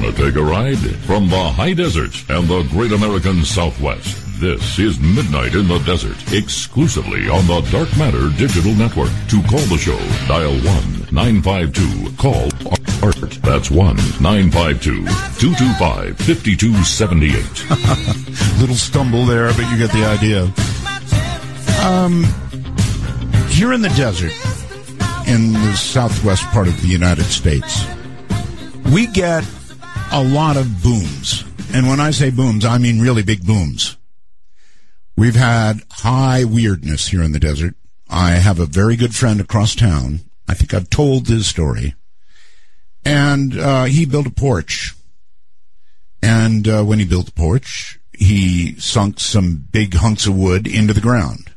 Want to take a ride? From the high desert and the great American Southwest, this is Midnight in the Desert, exclusively on the Dark Matter Digital Network. To call the show, dial 1-952-CALL-ART. That's 1-952-225-5278. Little stumble there, but you get the idea. Here in the desert, in the southwest part of the United States, we get a lot of booms. And when I say booms, I mean really big booms. We've had high weirdness here in the desert. I have a very good friend across town. I think I've told his story. And he built a porch. And when he built the porch, he sunk some big hunks of wood into the ground.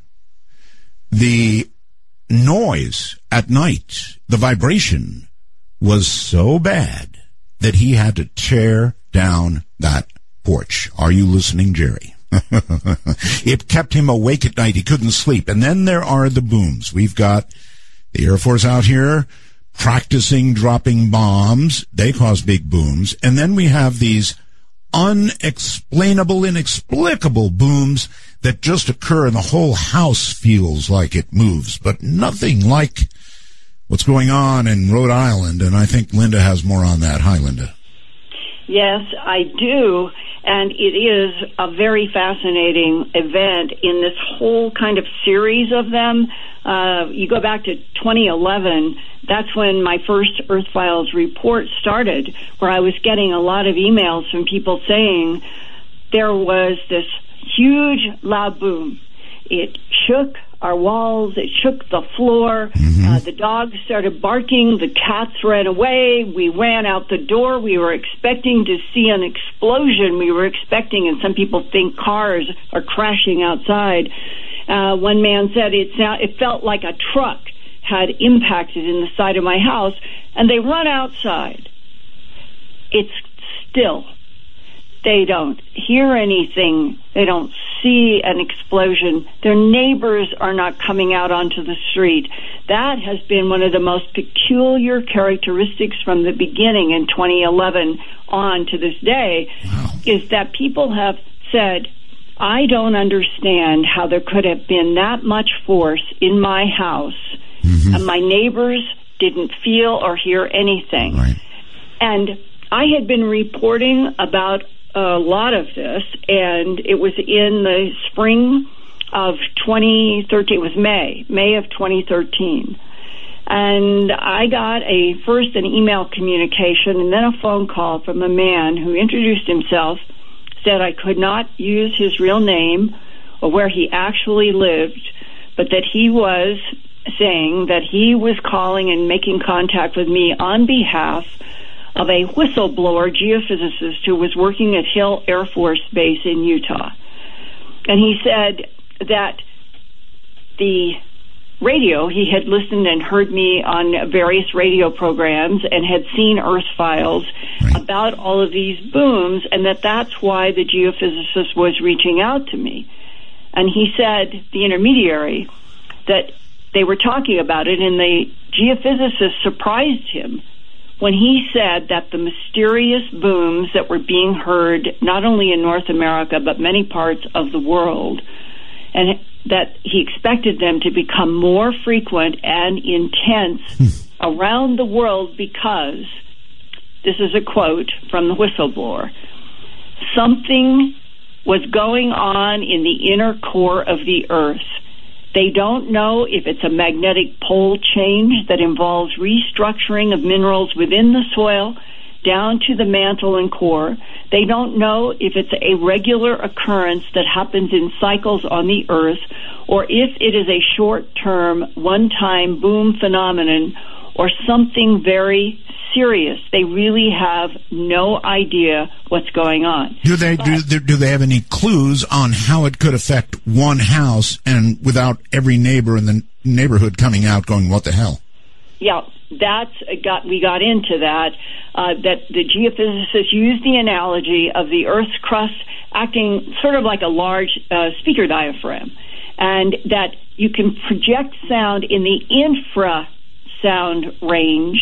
The noise at night, the vibration, was so bad that he had to tear down that porch. Are you listening, Jerry? It kept him awake at night. He couldn't sleep. And then there are the booms. We've got the Air Force out here practicing dropping bombs. They cause big booms. And then we have these unexplainable, inexplicable booms that just occur, and the whole house feels like it moves, but nothing like what's going on in Rhode Island. And I think Linda has more on that. Hi, Linda. Yes, I do. And it is a very fascinating event in this whole kind of series of them. You go back to 2011, that's when my first Earth Files report started, where I was getting a lot of emails from people saying there was this huge loud boom. It shook our walls, it shook the floor, the dogs started barking, the cats ran away, we ran out the door, we were expecting to see an explosion, we were expecting, and some people think cars are crashing outside. One man said it felt like a truck had impacted in the side of my house, and they run outside. It's still. They don't hear anything. They don't see an explosion. Their neighbors are not coming out onto the street. That has been one of the most peculiar characteristics from the beginning in 2011 on to this day, is that people have said, I don't understand how there could have been that much force in my house, and my neighbors didn't feel or hear anything. Right. And I had been reporting about a lot of this, and it was in the spring of 2013. It was May of 2013. And I got first an email communication and then a phone call from a man who introduced himself, said I could not use his real name or where he actually lived, but that he was saying that he was calling and making contact with me on behalf of a whistleblower geophysicist who was working at Hill Air Force Base in Utah. And he said that the radio, he had listened and heard me on various radio programs and had seen Earth Files about all of these booms, and that's why the geophysicist was reaching out to me. And he said, the intermediary, that they were talking about it, and the geophysicist surprised him when he said that the mysterious booms that were being heard not only in North America but many parts of the world, and that he expected them to become more frequent and intense around the world because, this is a quote from the whistleblower, something was going on in the inner core of the Earth. They don't know if it's a magnetic pole change that involves restructuring of minerals within the soil down to the mantle and core. They don't know if it's a regular occurrence that happens in cycles on the Earth, or if it is a short-term, one-time boom phenomenon, or something very serious. They really have no idea what's going on. Do they have any clues on how it could affect one house, and without every neighbor in the neighborhood coming out going, what the hell? Yeah, we got into that. That the geophysicists used the analogy of the Earth's crust acting sort of like a large speaker diaphragm, and that you can project sound in the infrasound range